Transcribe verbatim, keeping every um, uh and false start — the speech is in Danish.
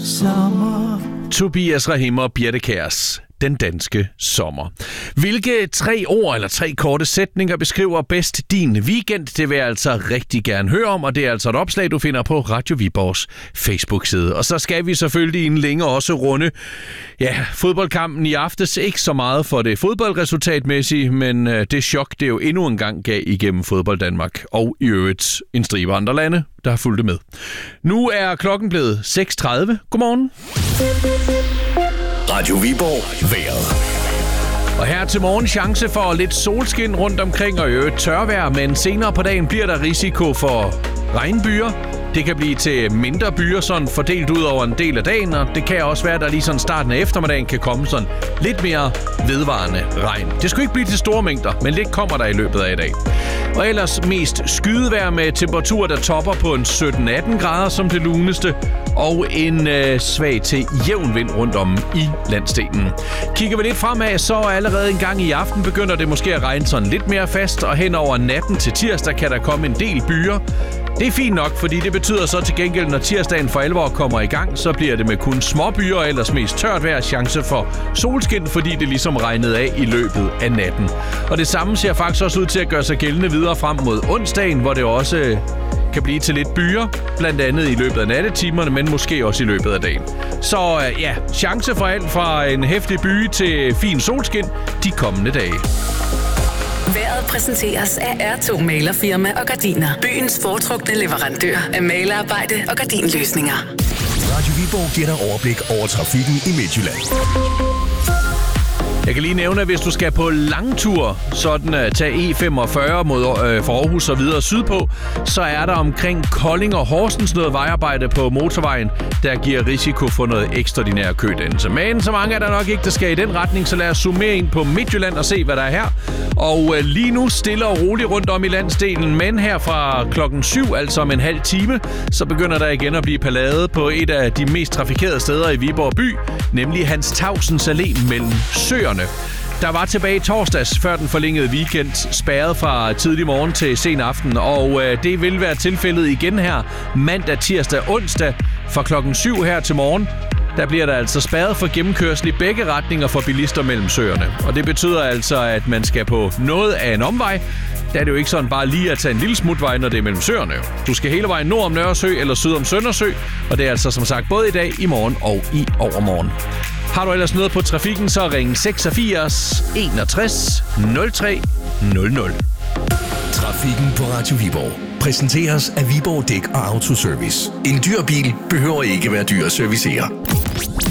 sommer. Tobias Rahim og Birthe Kjærs. Den danske sommer. Hvilke tre ord eller tre korte sætninger beskriver bedst din weekend? Det vil jeg altså rigtig gerne høre om, og det er altså et opslag, du finder på Radio Viborgs Facebook-side. Og så skal vi selvfølgelig inden længe også runde ja, fodboldkampen i aftes. Ikke så meget for det fodboldresultatmæssige, men det chok, det jo endnu en gang gav igennem fodbold Danmark. Og i øvrigt en stribe andre lande, der har fulgt det med. Nu er klokken blevet seks tredive. Godmorgen. Radio Viborg vejret. Og her til morgen chance for lidt solskin rundt omkring og øvrigt tørvejr, men senere på dagen bliver der risiko for regnbyer. Det kan blive til mindre byer, sådan fordelt ud over en del af dagen, og det kan også være, at der lige sådan starten af eftermiddagen kan komme sådan lidt mere vedvarende regn. Det skulle ikke blive til store mængder, men lidt kommer der i løbet af i dag. Og ellers mest skydevejr med temperaturer, der topper på en sytten atten grader som det luneste, og en øh, svag til jævn vind rundt om i landsdelen. Kigger vi lidt fremad, så allerede en gang i aften begynder det måske at regne sådan lidt mere fast, og hen over natten til tirsdag kan der komme en del byer. Det er fint nok, fordi det betyder så til gengæld, når tirsdagen for alvor kommer i gang, så bliver det med kun små byer og ellers mest tørt vejr, chance for solskin, fordi det ligesom regnede af i løbet af natten. Og det samme ser faktisk også ud til at gøre sig gældende videre frem mod onsdagen, hvor det også kan blive til lidt byer, blandt andet i løbet af nattetimerne, men måske også i løbet af dagen. Så ja, chance for alt fra en heftig by til fin solskin de kommende dage. Vejret præsenteres af R to Malerfirma og Gardiner. Byens foretrukne leverandør af malerarbejde og gardinløsninger. Radio Viborg giver dig overblik over trafikken i Midtjylland. Jeg kan lige nævne, at hvis du skal på langtur, sådan at tage E femogfyrre mod øh, for Aarhus og videre sydpå, så er der omkring Kolding og Horsens noget vejarbejde på motorvejen, der giver risiko for noget ekstraordinær kødannelse. Men så mange er der nok ikke, der skal i den retning, så lad os zoome ind på Midtjylland og se, hvad der er her. Og øh, lige nu stille og roligt rundt om i landsdelen, men her fra klokken syv, altså om en halv time, så begynder der igen at blive ballade på et af de mest trafikerede steder i Viborg by, nemlig Hans Taussens Allé mellem søerne. Der var tilbage i torsdags, før den forlængede weekend, spærret fra tidlig morgen til sen aften, og øh, det vil være tilfældet igen her mandag, tirsdag, onsdag fra klokken syv her til morgen. Der bliver der altså spærret for gennemkørsel i begge retninger for bilister mellem søerne. Og det betyder altså, at man skal på noget af en omvej. Der er det jo ikke sådan bare lige at tage en lille smutvej, når det er mellem søerne. Du skal hele vejen nord om Nørresø eller syd om Søndersø, og det er altså som sagt både i dag, i morgen og i overmorgen. Har du ellers noget på trafikken, så ring seksogfirs enogtres nul tre nul nul. Trafikken på Radio Viborg præsenteres af Viborg Dæk og Autoservice. En dyr bil behøver ikke være dyr at servicere.